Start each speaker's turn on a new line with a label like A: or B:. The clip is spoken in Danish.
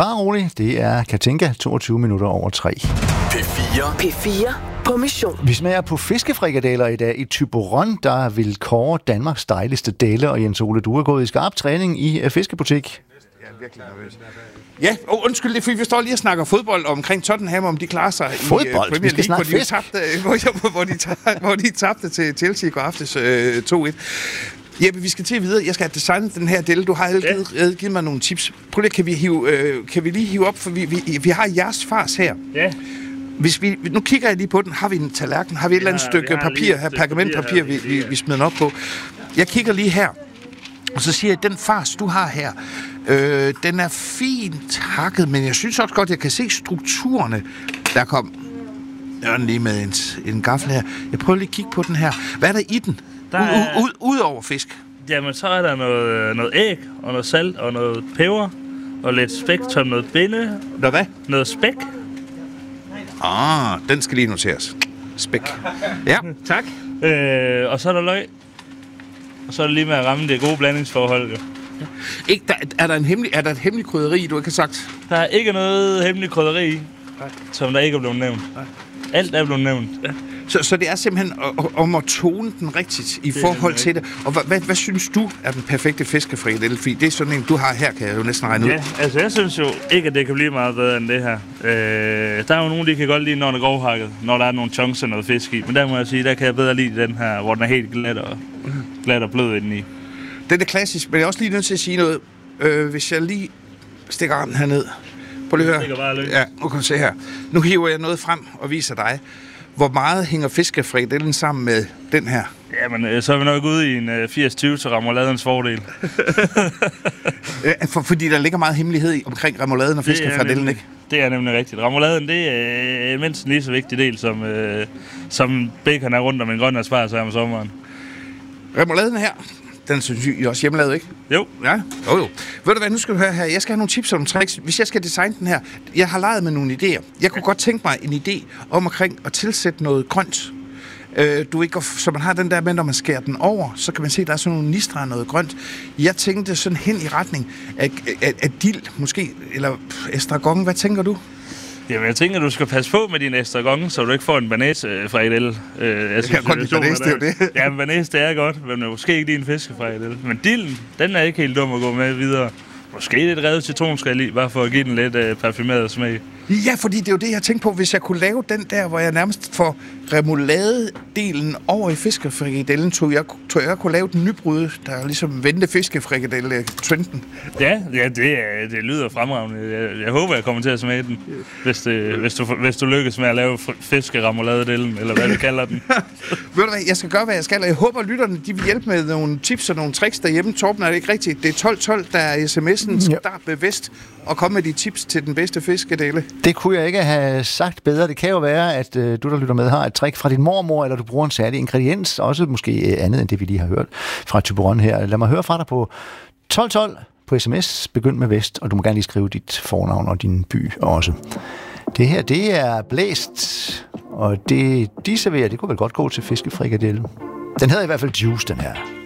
A: Bare rolig, det er Katinka, 22 minutter over 3.
B: P4 på mission.
A: Vi smager på fiskefrikadeller i dag i Thyborøn, der vil kåre Danmarks dejligste delle, og Jens Ole, du er gået i skarp træning i fiskebutik.
C: Jeg er virkelig nervøs. Ja, undskyld det, for vi står lige og snakker fodbold omkring Tottenham, om de klarer sig
A: fodbold?
C: I Premier League, hvor de tabte til Chelsea i går aftes 2-1. Jeppe, vi skal til videre. Jeg skal have designet den her delle. Du har givet mig nogle tips. Prøv lige, kan vi lige hive op, for vi har jeres fars her.
D: Ja.
C: Nu kigger jeg lige på den. Har vi en tallerken? Har vi et eller andet stykke papir her, pergamentpapir, vi smider den op på? Jeg kigger lige her, og så siger jeg, den fars, du har her, den er fint hakket, men jeg synes også godt, jeg kan se strukturerne. Der kom Jørgen lige med en gaffel her. Jeg prøver lige at kigge på den her. Hvad er der i den? Udover fisk?
D: Jamen, så er der noget æg, og noget salt, og noget peber, og lidt spæk, som noget binde.
C: Hvad?
D: Noget spæk.
C: Den skal lige noteres. Spæk. Ja, tak.
D: Og så er der løg. Og så er det lige med at ramme det gode blandingsforhold, jo.
C: Er der et hemmeligt krydderi, du ikke har sagt?
D: Der er ikke noget hemmeligt krydderi i, som der ikke er blevet nævnt. Nej. Alt er blevet nævnt. Ja.
C: Så det er simpelthen om at tone den rigtigt i forhold til det. Og hvad synes du er den perfekte fiskefrikadelle? Fordi det er sådan en, du har her, kan jeg jo næsten regne ud.
D: Ja, altså jeg synes jo ikke, at det kan blive meget bedre end det her. Der er jo nogen, de kan godt lide, når den er grovhakket, når der er nogle chunks og noget fisk i. Men der må jeg sige, der kan jeg bedre lide den her, hvor den er helt glat og blød indeni. Det
C: er klassisk, men jeg er også lige nødt til at sige noget. Hvis jeg lige stikker armen herned. Prøv lige at høre. Ja, nu kan du se her. Nu hiver jeg noget frem og viser dig. Hvor meget hænger fiskefrikadellen sammen med den her?
D: Jamen, så er vi nok ude i en 80-20 til remouladens fordel.
C: Fordi der ligger meget hemmelighed omkring remouladen og fiskefrikadellen, ikke?
D: Det er nemlig rigtigt. Remouladen, det er mindst en lige så vigtig del, som bacon er rundt om en grøn asparges om sommeren.
C: Remouladen her, den synes I også hjemmelavet, ikke?
D: Jo.
C: Ja, jo. Ved du hvad, nu skal du høre her. Jeg skal have nogle tips og nogle tricks. Hvis jeg skal designe den her, jeg har leget med nogle idéer. Jeg kunne godt tænke mig en idé omkring at tilsætte noget grønt. Så man har den der med, når man skærer den over, så kan man se, at der er sådan nogle nistre af noget grønt. Jeg tænkte sådan hen i retning af dild, måske, eller estragon. Hvad tænker du?
D: Jamen, jeg tænker, at du skal passe på med din estragon, så du ikke får en banæsfrikadelle.
C: Jeg kan godt lide banæs, det er jo det.
D: Ja, men banæs, det er godt, men måske ikke din fiskefrikadelle. Men dillen, den er ikke helt dum at gå med videre. Måske lidt revet citronskal i, bare for at give den lidt parfumeret smag.
C: Ja, fordi det er jo det, jeg tænkte på. Hvis jeg kunne lave den der, hvor jeg nærmest får remoulade-delen over i fiskefrikadellen, tror jeg kunne lave den nybrud, der ligesom vendte fiskefrikadelle-trenden.
D: Ja, det lyder fremragende. Jeg håber, jeg kommer til at smage den, hvis du lykkes med at lave fiskeremoulade-delen, eller hvad vi kalder den.
C: Ved du hvad, jeg skal gøre, hvad jeg skal, og jeg håber, lytterne de vil hjælpe med nogle tips og nogle tricks derhjemme. Torben, er det ikke rigtigt? Det er 1212, der er sms'en. Start bevidst og komme med de tips til den bedste fiskedele.
A: Det kunne jeg ikke have sagt bedre. Det kan jo være, at du, der lytter med, har et trick fra din mormor, eller du bruger en særlig ingrediens, også måske andet end det, vi lige har hørt fra Thyborøn her. Lad mig høre fra dig på 1212 på sms. Begynd med Vest, og du må gerne lige skrive dit fornavn og din by også. Det her, det er blæst, og det de serverer, det kunne vel godt gå til fiskefrikadelle. Den hedder i hvert fald juice, den her.